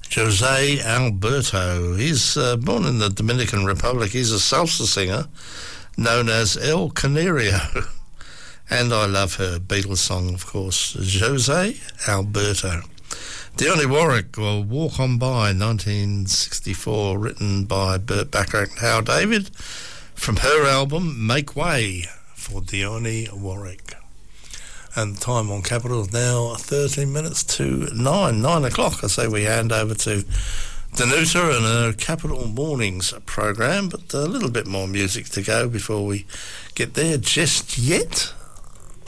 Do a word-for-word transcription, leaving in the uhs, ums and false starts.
Jose Alberto. He's uh, born in the Dominican Republic. He's a salsa singer known as El Canario. And I Love Her, Beatles song, of course. Jose Alberto. Dionne Warwick, or Walk On By, nineteen sixty-four, written by Burt Bacharach and Hal David, from her album Make Way for Dionne Warwick. And the time on Capital is now thirteen minutes to nine, nine o'clock. I say we hand over to Danuta and her Capital Mornings programme, but a little bit more music to go before we get there just yet.